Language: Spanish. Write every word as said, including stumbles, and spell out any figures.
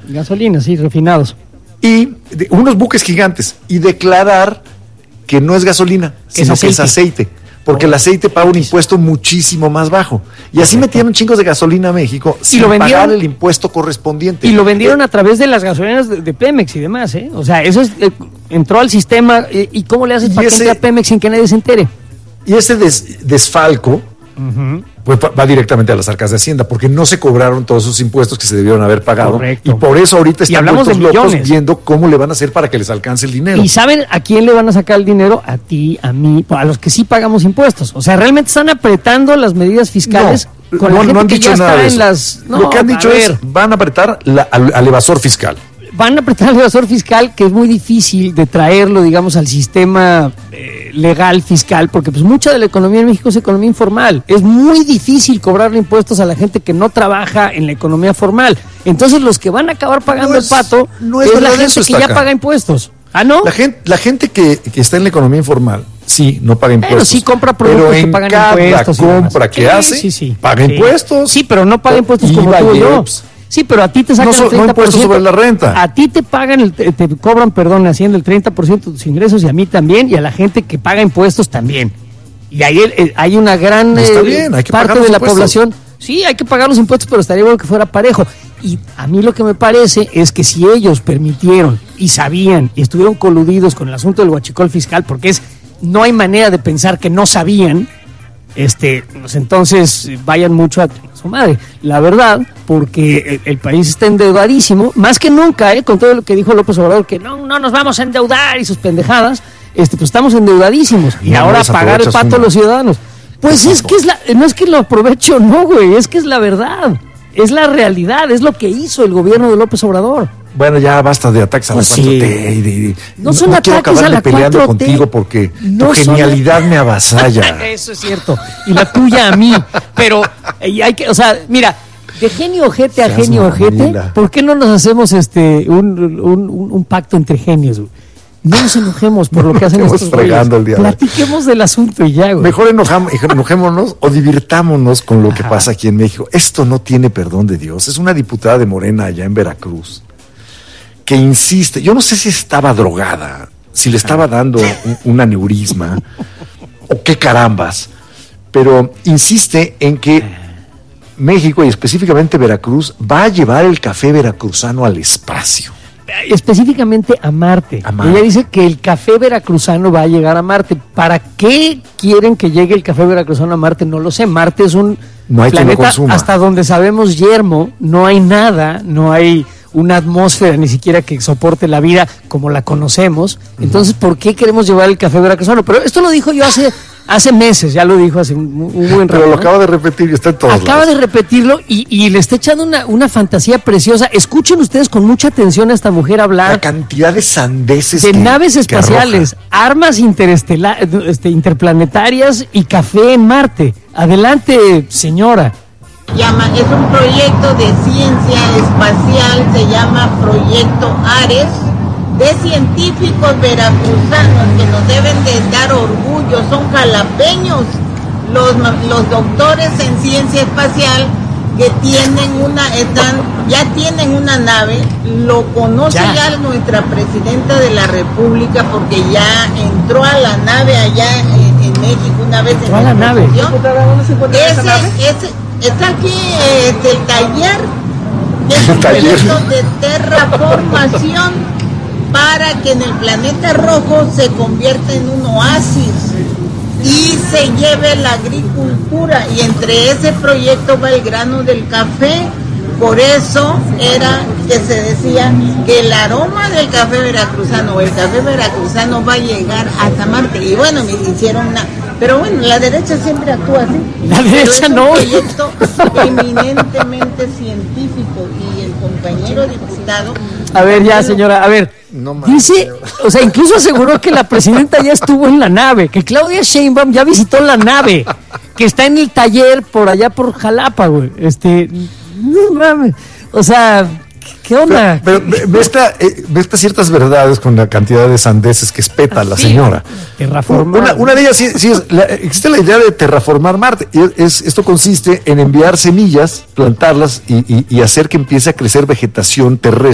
Gasolina, sí, refinados. Y de, unos buques gigantes. Y declarar que no es gasolina, sino es que es aceite. Porque oh, el aceite paga un impuesto muchísimo más bajo. Y así metieron chingos de gasolina a México sin lo pagar el impuesto correspondiente. Y lo vendieron eh, a través de las gasolineras de, de Pemex y demás, ¿eh? O sea, eso es, eh, entró al sistema. Eh, ¿Y cómo le haces para que entre a Pemex sin que nadie se entere? Y ese des, desfalco uh-huh. pues va directamente a las arcas de Hacienda, porque no se cobraron todos esos impuestos que se debieron haber pagado. Correcto. Y por eso ahorita están todos locos viendo cómo le van a hacer para que les alcance el dinero. ¿Y saben a quién le van a sacar el dinero? A ti, a mí, a los que sí pagamos impuestos. O sea, realmente están apretando las medidas fiscales no, con no, la gente no han que dicho ya nada está de en eso. las... No, lo que han dicho es, van a apretar la, al, al evasor fiscal. Van a apretar el evasor fiscal, que es muy difícil de traerlo, digamos, al sistema eh, legal fiscal, porque pues mucha de la economía en México es economía informal. Es muy difícil cobrarle impuestos a la gente que no trabaja en la economía formal. Entonces los que van a acabar pagando no es, el pato no es, es la gente que ya acá. paga impuestos. ¿Ah, no? La gente, la gente que, que está en la economía informal, sí, no paga impuestos. Pero sí compra productos pero que pagan cada impuestos. compra que sí, hace, sí, sí. paga sí. impuestos. Sí, pero no paga impuestos como tú y yo. Sí, pero a ti te sacan no, el treinta por ciento. No impuestos sobre la renta. A ti te pagan, el, te, te cobran, perdón, haciendo el treinta por ciento de tus ingresos y a mí también, y a la gente que paga impuestos también. Y ahí el, hay una gran Está bien, hay que parte de la impuestos. población. Sí, hay que pagar los impuestos, pero estaría bueno que fuera parejo. Y a mí lo que me parece es que si ellos permitieron y sabían y estuvieron coludidos con el asunto del huachicol fiscal, porque es no hay manera de pensar que no sabían, este, pues entonces vayan mucho a su madre, la verdad, porque el, el país está endeudadísimo, más que nunca, eh, con todo lo que dijo López Obrador, que no, no nos vamos a endeudar y sus pendejadas, este, pues estamos endeudadísimos, y no, ahora no pagar el pato a los ciudadanos. Pues es que es la, no es que lo aprovecho, no, güey, es que es la verdad, es la realidad, es lo que hizo el gobierno de López Obrador. Bueno, ya basta de ataques a la pues cuatro T. Sí. Y de, de, no son no ataques quiero a la peleando cuatro T. contigo porque no tu genialidad son... me avasalla. Eso es cierto. Y la tuya a mí. Pero y hay que, o sea, mira, de genio ojete a genio ojete, ¿por qué no nos hacemos este un, un, un, un pacto entre genios, güey? No nos enojemos por lo que hacen estos güeyes. Platiquemos del asunto y ya, güey. Mejor enojam, enojémonos o divirtámonos con lo que Ajá. pasa aquí en México. Esto no tiene perdón de Dios. Es una diputada de Morena allá en Veracruz que insiste. Yo no sé si estaba drogada, si le estaba dando un, un aneurisma o qué carambas, pero insiste en que México y específicamente Veracruz va a llevar el café veracruzano al espacio. Específicamente a Marte. a Marte. Ella dice que el café veracruzano va a llegar a Marte. ¿Para qué quieren que llegue el café veracruzano a Marte? No lo sé. Marte es un no hay planeta hasta donde sabemos yermo, no hay nada, no hay una atmósfera ni siquiera que soporte la vida como la conocemos. Entonces, ¿por qué queremos llevar el café veracruzano? Pero esto lo dijo yo hace hace meses, ya lo dijo hace un, un buen rato. Pero lo acaba de repetir y está en todos Acaba lados. de repetirlo y, y le está echando una, una fantasía preciosa. Escuchen ustedes con mucha atención a esta mujer hablar. La cantidad de sandeces de que, naves espaciales, armas interestela, este, interplanetarias y café en Marte. Adelante, señora. Llama, es un proyecto de ciencia espacial, se llama Proyecto Ares, de científicos veracruzanos que nos deben de dar orgullo, son jalapeños, los, los doctores en ciencia espacial que tienen una, están, ya tienen una nave, lo conoce ya, ya nuestra presidenta de la República porque ya entró a la nave allá en, en México una vez entró en a la nave. ¿Dónde se encuentra esa nave? Ese, está aquí eh, del taller, es un proyecto de terraformación para que en el planeta rojo se convierta en un oasis y se lleve la agricultura, y entre ese proyecto va el grano del café. Por eso era que se decía que el aroma del café veracruzano o el café veracruzano va a llegar hasta Marte. Y bueno, me hicieron una... Pero bueno, la derecha siempre actúa así. La derecha no. Es un proyecto eminentemente científico y el compañero diputado... A ver, ya, señora, a ver. No más, dice, señora. O sea, incluso aseguró que la presidenta ya estuvo en la nave, que Claudia Sheinbaum ya visitó la nave, que está en el taller por allá por Jalapa, güey. Este, no mames. O sea, ¿qué onda? Pero, pero ve, esta, eh, ve estas ciertas verdades con la cantidad de sandeces que espeta la señora. Terraformar. Una, una de ellas sí, sí es, la, existe la idea de terraformar Marte. Y es, esto consiste en enviar semillas, plantarlas y, y, y hacer que empiece a crecer vegetación terrestre